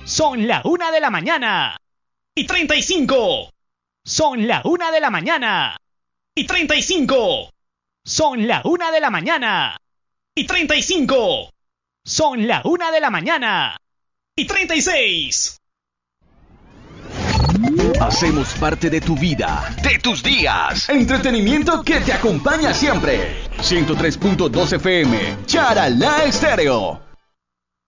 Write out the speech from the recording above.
Son la 1 de la mañana. Y 35. Son la 1 de la mañana. Y 35. Son la 1 de la mañana. Y 35. Son la 1 de la mañana. Y 36. Hacemos parte de tu vida, de tus días. Entretenimiento que te acompaña siempre. 103.2 FM, Charalá Estéreo.